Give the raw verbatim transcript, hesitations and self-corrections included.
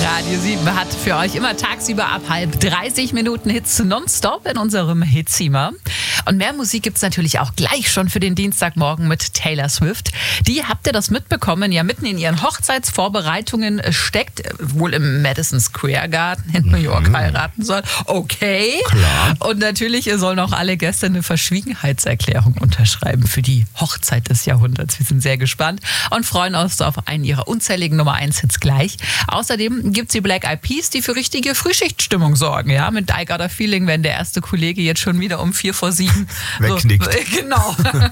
Radio sieben hat für euch immer tagsüber ab halb dreißig Minuten Hits nonstop in unserem Hitzimmer. Und mehr Musik gibt's natürlich auch gleich schon für den Dienstagmorgen mit Taylor Swift. Die, habt ihr das mitbekommen, ja mitten in ihren Hochzeitsvorbereitungen steckt, wohl im Madison Square Garden in New York mhm. heiraten soll. Okay. Klar. Und natürlich sollen auch alle Gäste eine Verschwiegenheitserklärung unterschreiben für die Hochzeit des Jahrhunderts. Wir sind sehr gespannt und freuen uns auf einen ihrer unzähligen Nummer eins Hits gleich. Außerdem gibt's die Black Eyed Peas, die für richtige Frühschichtstimmung sorgen. Ja, mit I Got a Feeling, wenn der erste Kollege jetzt schon wieder um vier vor sieben wegknickt. So, genau.